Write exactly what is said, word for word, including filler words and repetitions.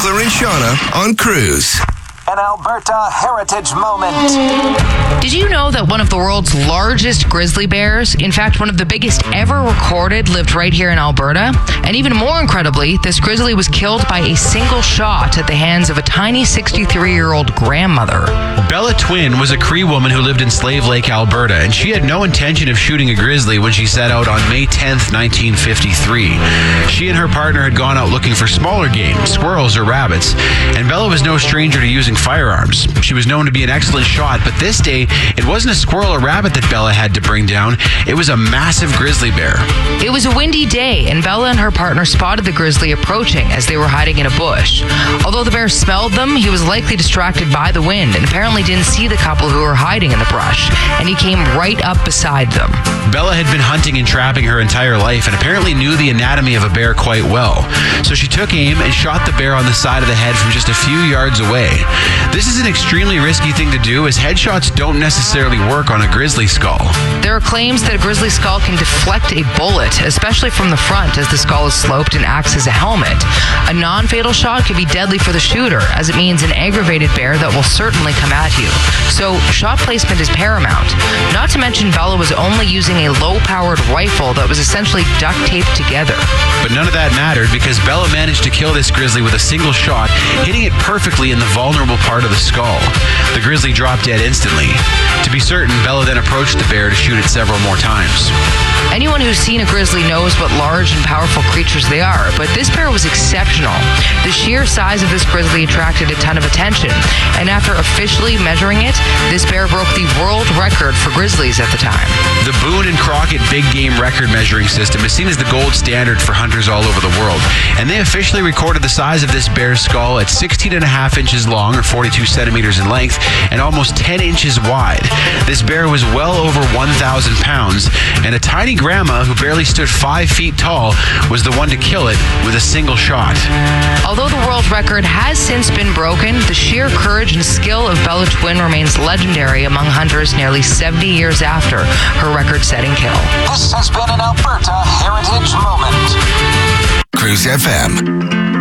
Beckler and Shauna on Cruise. An Alberta heritage moment. Did you know that one of the world's largest grizzly bears, in fact, one of the biggest ever recorded, lived right here in Alberta? And even more incredibly, this grizzly was killed by a single shot at the hands of a tiny sixty-three-year-old grandmother. Bella Twin was a Cree woman who lived in Slave Lake, Alberta, and she had no intention of shooting a grizzly when she set out on May tenth, nineteen fifty-three. She and her partner had gone out looking for smaller game, squirrels or rabbits, and Bella was no stranger to using firearms. She was known to be an excellent shot, but this day, it wasn't a squirrel or rabbit that Bella had to bring down. It was a massive grizzly bear. It was a windy day, and Bella and her partner spotted the grizzly approaching as they were hiding in a bush. Although the bear smelled them, he was likely distracted by the wind and apparently didn't see the couple who were hiding in the brush, and he came right up beside them. Bella had been hunting and trapping her entire life and apparently knew the anatomy of a bear quite well. So she took aim and shot the bear on the side of the head from just a few yards away. This is an extremely risky thing to do, as headshots don't necessarily work on a grizzly skull. There are claims that a grizzly skull can deflect a bullet, especially from the front, as the skull is sloped and acts as a helmet. A non-fatal shot could be deadly for the shooter, as it means an aggravated bear that will certainly come at you. So shot placement is paramount. Not to mention Bella was only using a low-powered rifle that was essentially duct taped together. But none of that mattered, because Bella managed to kill this grizzly with a single shot, hitting it perfectly in the vulnerable part of the skull. The grizzly dropped dead instantly. To be certain, Bella then approached the bear to shoot it several more times. Anyone who's seen a grizzly knows what large and powerful creatures they are, but this bear was exceptional. The sheer size of this grizzly attracted a ton of attention, and after officially measuring it, this bear broke the world record for grizzlies at the time. The Boone and Crockett Big Game Record Measuring System is seen as the gold standard for hunters all over the world, and they officially recorded the size of this bear's skull at sixteen and a half inches long, or forty-two centimeters in length, and almost ten inches wide. This bear was well over one thousand pounds, and a tiny grandma who barely stood five feet tall was the one to kill it with a single shot. Although the world record has since been broken, the sheer courage and skill of Bella Twin remains legendary among hunters nearly seventy years after her record-setting kill. This has been an Alberta heritage moment. Cruise F M.